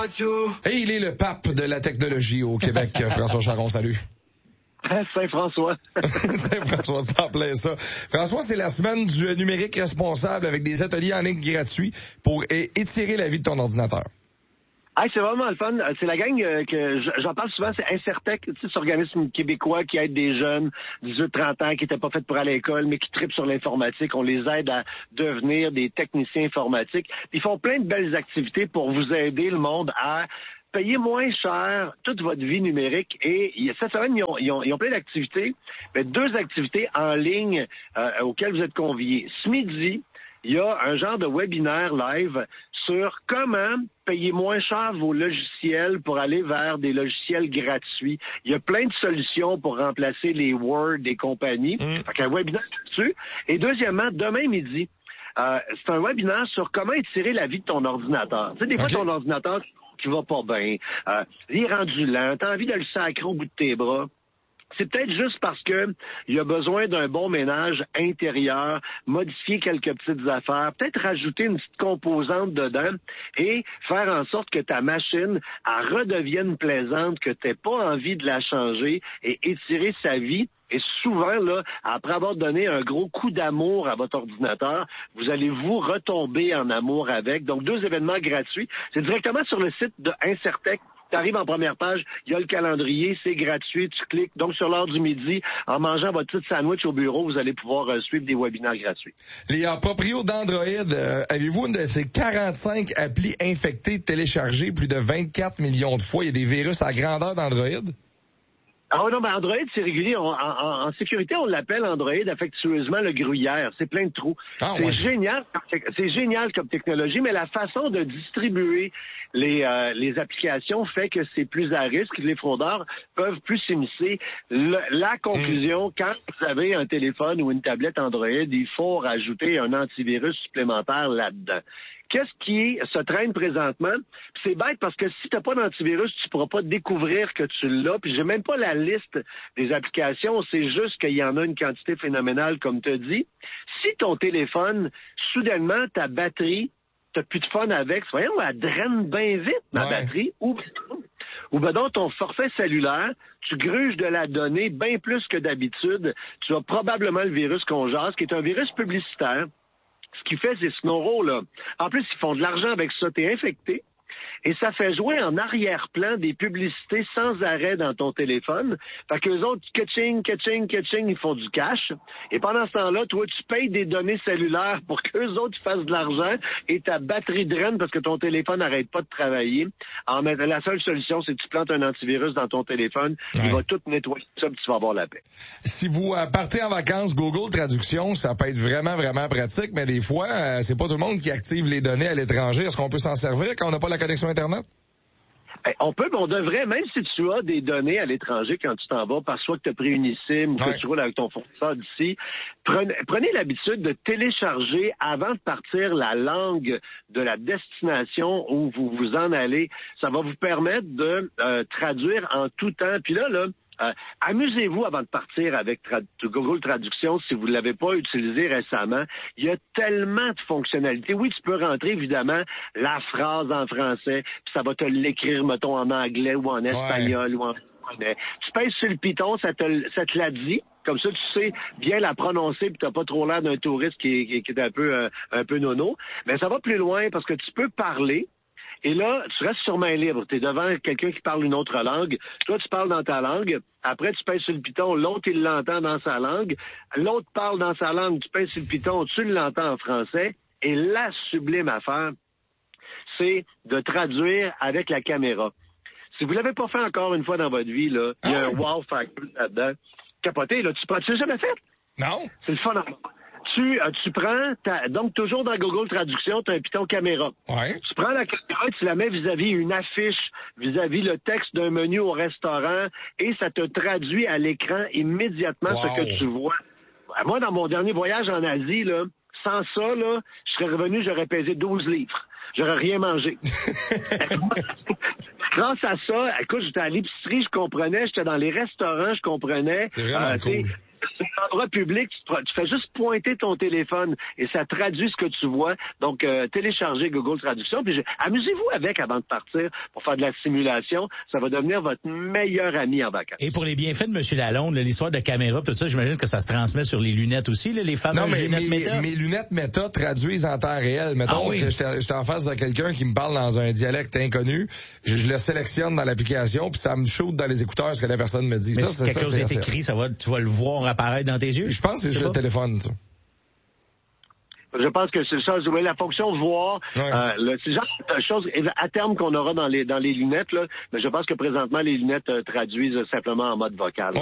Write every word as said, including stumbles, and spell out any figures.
Et il est le pape de la technologie au Québec. François Charon, salut. Saint-François. Saint-François, c'est en plein ça. François, c'est la semaine du numérique responsable avec des ateliers en ligne gratuits pour é- étirer la vie de ton ordinateur. Hey, c'est vraiment le fun. C'est la gang euh, que j'en parle souvent, c'est Incertec, tu sais, cet organisme québécois qui aide des jeunes, dix-huit trente ans, qui n'étaient pas faits pour aller à l'école, mais qui tripent sur l'informatique. On les aide à devenir des techniciens informatiques. Ils font plein de belles activités pour vous aider, le monde, à payer moins cher toute votre vie numérique. Et cette semaine, ils ont, ils ont, ils ont plein d'activités, mais deux activités en ligne euh, auxquelles vous êtes conviés. Ce midi, il y a un genre de webinaire live sur comment payer moins cher vos logiciels pour aller vers des logiciels gratuits. Il y a plein de solutions pour remplacer les Word et compagnie. Mmh. Fait qu'un webinaire là-dessus. Et deuxièmement, demain midi, euh, c'est un webinaire sur comment étirer la vie de ton ordinateur. Tu sais, des fois, okay. ton ordinateur qui va pas bien, euh, il est rendu lent, t'as envie de le sacrer au bout de tes bras. C'est peut-être juste parce que il y a besoin d'un bon ménage intérieur, modifier quelques petites affaires, peut-être rajouter une petite composante dedans et faire en sorte que ta machine elle redevienne plaisante, que tu n'aies pas envie de la changer et étirer sa vie. Et souvent, là, après avoir donné un gros coup d'amour à votre ordinateur, vous allez vous retomber en amour avec. Donc, deux événements gratuits. C'est directement sur le site de Incertec. Tu arrives en première page, il y a le calendrier, c'est gratuit, tu cliques. Donc, sur l'heure du midi, en mangeant votre petit sandwich au bureau, vous allez pouvoir euh, suivre des webinaires gratuits. Les euh, proprios d'Android, euh, avez-vous une de ces quarante-cinq applis infectées téléchargées plus de vingt-quatre millions de fois? Il y a des virus à grandeur d'Android? Ah non, ben Android, c'est régulier. On, en, en sécurité, on l'appelle Android affectueusement le gruyère. C'est plein de trous. Ah, c'est ouais. génial, c'est génial comme technologie, mais la façon de distribuer les, euh, les applications fait que c'est plus à risque. Les fraudeurs peuvent plus s'immiscer. Le, la conclusion, mmh. quand vous avez un téléphone ou une tablette Android, il faut rajouter un antivirus supplémentaire là-dedans. Qu'est-ce qui se traîne présentement? Puis c'est bête parce que si tu n'as pas d'antivirus, tu ne pourras pas découvrir que tu l'as. Puis j'ai même pas la liste des applications. C'est juste qu'il y en a une quantité phénoménale, comme tu as dit. Si ton téléphone, soudainement, ta batterie, tu n'as plus de fun avec, voyons, elle draine bien vite, ma ouais. batterie. Ou, ou ben donc, ton forfait cellulaire, tu gruges de la donnée bien plus que d'habitude. Tu as probablement le virus qu'on jase, qui est un virus publicitaire. Ce qui fait, c'est Snoro, là. En plus, ils font de l'argent avec ça. T'es infecté. Et ça fait jouer en arrière-plan des publicités sans arrêt dans ton téléphone. Fait qu'eux autres, catching, catching, catching, ils font du cash. Et pendant ce temps-là, toi, tu payes des données cellulaires pour qu'eux autres fassent de l'argent et ta batterie draine parce que ton téléphone n'arrête pas de travailler. En, la seule solution, c'est que tu plantes un antivirus dans ton téléphone. Ouais. Il va tout nettoyer ça et tu vas avoir la paix. Si vous euh, partez en vacances, Google Traduction, ça peut être vraiment, vraiment pratique, mais des fois, euh, c'est pas tout le monde qui active les données à l'étranger. Est-ce qu'on peut s'en servir quand on n'a pas la connexion Internet? On peut, mais on devrait, même si tu as des données à l'étranger quand tu t'en vas, parce soit que tu as pris une eSIM ou que ouais. tu roules avec ton fournisseur d'ici, prenez, prenez l'habitude de télécharger avant de partir la langue de la destination où vous vous en allez. Ça va vous permettre de euh, traduire en tout temps. Puis là, là, Euh, amusez-vous avant de partir avec tra- Google Traduction si vous ne l'avez pas utilisé récemment. Il y a tellement de fonctionnalités. Oui, tu peux rentrer, évidemment, la phrase en français, puis ça va te l'écrire, mettons, en anglais ou en espagnol ouais. ou en français. Tu pèses sur le piton, ça te, ça te l'a dit. Comme ça, tu sais bien la prononcer puis t'as pas trop l'air d'un touriste qui, qui, qui est un peu, euh, un peu nono. Mais ça va plus loin parce que tu peux parler. Et là, tu restes sur main libre. Tu es devant quelqu'un qui parle une autre langue. Toi, tu parles dans ta langue. Après, tu pèses sur le piton. L'autre, il l'entend dans sa langue. L'autre parle dans sa langue. Tu pèses sur le piton. Tu l'entends en français. Et la sublime affaire, c'est de traduire avec la caméra. Si vous l'avez pas fait encore une fois dans votre vie, là, il y a un wow factor là-dedans. Capoté, là. Tu ne l'as jamais fait? Non. C'est le fun. Tu, euh, tu prends, ta, donc toujours dans Google Traduction, tu as un piton caméra. Ouais. Tu prends la caméra et tu la mets vis-à-vis une affiche, vis-à-vis le texte d'un menu au restaurant et ça te traduit à l'écran immédiatement wow. ce que tu vois. Moi, dans mon dernier voyage en Asie, là, sans ça, là, je serais revenu, j'aurais pesé douze livres. J'aurais rien mangé. Grâce à ça, écoute, j'étais à l'épicerie, je comprenais, j'étais dans les restaurants, je comprenais. C'est vraiment euh, cool. endroits publics, tu, tu fais juste pointer ton téléphone et ça traduit ce que tu vois. Donc, euh, téléchargez Google Traduction. Puis, je, amusez-vous avec avant de partir pour faire de la simulation. Ça va devenir votre meilleur ami en vacances. Et pour les bienfaits de M. Lalonde, l'histoire de caméra, tout ça, j'imagine que ça se transmet sur les lunettes aussi, là, les fameuses non, mais lunettes mes, Meta. mes lunettes Meta traduisent en temps réel. Mettons ah, oui. que j'étais en face de quelqu'un qui me parle dans un dialecte inconnu. Je, je le sélectionne dans l'application, puis ça me shoot dans les écouteurs ce que la personne me dit. Mais ça, si quelque ça, chose est écrit, ça va, tu vas le voir apparaître dans tes yeux? Je pense que c'est juste le téléphone, ça. Je pense que c'est ça, oui, la fonction voir, ouais. euh, le, c'est le genre de choses à terme qu'on aura dans les dans les lunettes, là, mais je pense que présentement les lunettes euh, traduisent simplement en mode vocal.